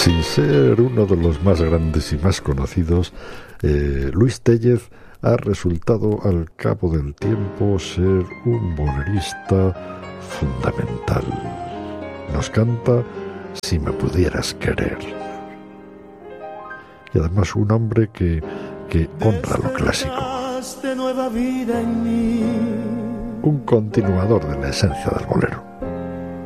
Sin ser uno de los más grandes y más conocidos, Luis Téllez ha resultado al cabo del tiempo ser un bolerista fundamental. Nos canta Si me pudieras querer. Y además un hombre que honra lo clásico. Un continuador de la esencia del bolero.